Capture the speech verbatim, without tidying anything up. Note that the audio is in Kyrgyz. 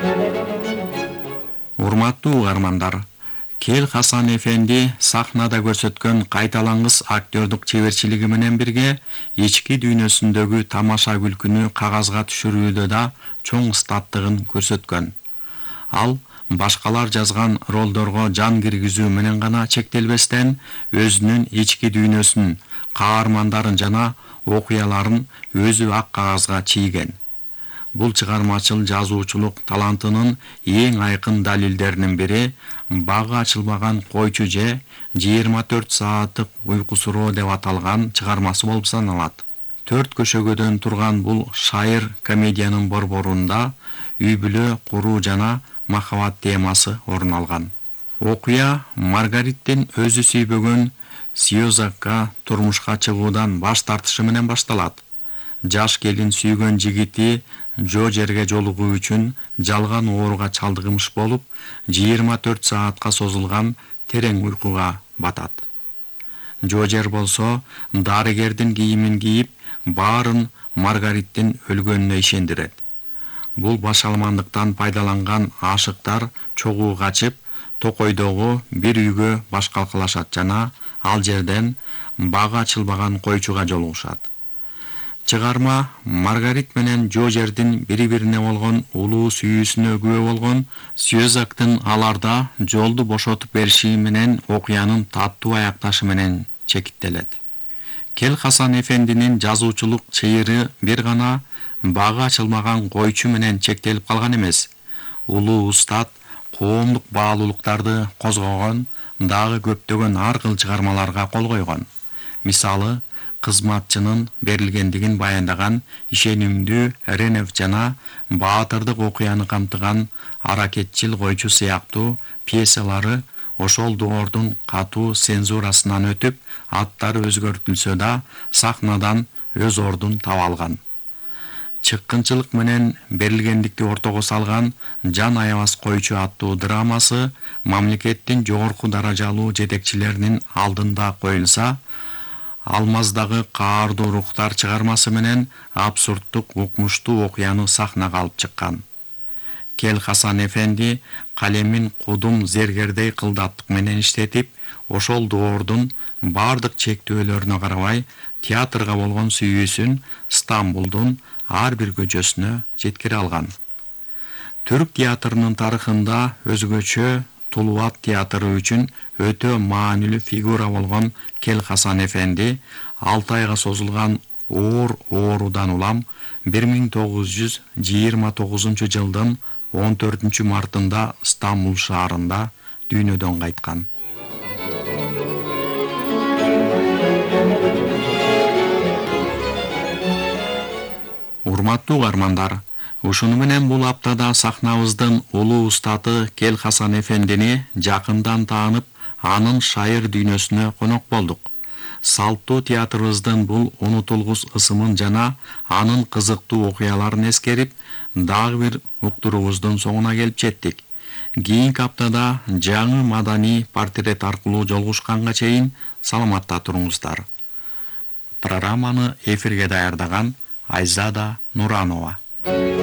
Урматтуу угармандар, Кел Хасан эфенди сахнада көрсөткөн кайталангыс актёрдук чеберчилиги менен бирге ички дүйнөсүндөгү тамаша күлкүнү кагазга түшүрүүдө да чоң ыстаттыгын көрсөткөн. Ал башкалар жазган ролдорго жан киргизүү менен гана чектелбестен, өзүнүн ички дүйнөсүн, каармандарын жана окуяларын өзү ак кагазга чийген. Бул чыгармачыл жазуучулук талантынын эң айкын далилдеринин бири бага ачылбаган койчу же жыйырма төрт сааттык уйкусуроо деп аталган чыгармасы болуп саналат. Төрт көшөгөдөн турган бул шайыр комедиянын борборунда үй бүлө куруу жана махабат темасы орун алган. Окуя Маргариттин өзү сүйбөгөн Сьюзакка турмушка чыгуудан баш тартышы менен башталат. Жаш келин сүйгөн жигити Джожерге жолугуу үчүн жалган ооруга чалдыгымыш болуп, жыйырма төрт саатка созулган терең уйкуга батат. Джожер болсо дарыгердин кийимин кийип, баарын Маргариттин өлгөнүнө ишендирет. Бул башаламандыктан пайдаланган ашыктар чогуу качып, токойдогу бир үйгө баш калкалашат жана ал жерден бага ачылбаган койчуга жолугушат. Чыгарма Маргарит менен Джожердин бири-бирине болгон улуу сүйүүсүнө күбө болгон Сьюзактын аларда жолду бошотуп бериши менен окуянын таттуу аякташы менен чекиттелет. Кел Хасан эфендинин жазуучулук чыйыры бир гана бага ачылмаган койчу менен чектелип калган эмес. Улуу устат коомдук баалуулуктарды козгогон дагы көптөгөн ар кыл чыгармаларга кол койгон. Мисалы, кызматчынын берилгендигин баяндаган ишенимдүү Ренев жана баатырдык окуяны камтыган Аракетчил койчу сыяктуу пьесалары ошол доордун катуу цензурасынан өтүп, аттары өзгөртүлсө да сахнадан өз ордун таба алган. Чыккынчылык менен берилгендикти ортого салган Жан аябас койчу аттуу драмасы мамлекеттин жогорку даражалуу жетекчилеринин алдында коюлса, Алмаздагы каардуу рухтар чыгармасы менен абсурдтук укмуштуу окуяны сахнага алып чыккан. Кел Хасан эфенди калемин кудум зергердей кылдаттык менен иштетип, ошол доордун бардык чектөөлөрүнө карабай, театрга болгон сүйүүсүн Стамбулдун ар бир көчөсүнө жеткире алган. Түрк театрынын тарыхында өзгөчө Тулуат театры үчүн өтө маанилүү фигура болгон Кел Хасан эфенди алты айга созулган оор оорудан улам бир миң тогуз жүз жыйырма тогузунчу жылдын он төртүнчү мартында Стамбул шаарында дүйнөдөн кайткан. Урматтуу угармандар, ушуну менен бул аптада сахнабыздын улуу устаты Кел Хасан эфендини жакындан таанып, анын шайыр дүйнөсүнө конок болдук. Салттуу театрыбыздын бул унутулгус ысымын жана анын кызыктуу окуяларын эскерип, дагы бир уктуруубуздун соңуна келип жеттик. Кийинки аптада жаңы маданий портрет аркылуу жолугушканга чейин саламатта туруңуздар. Программаны эфирге даярдаган Айзада Нуранова.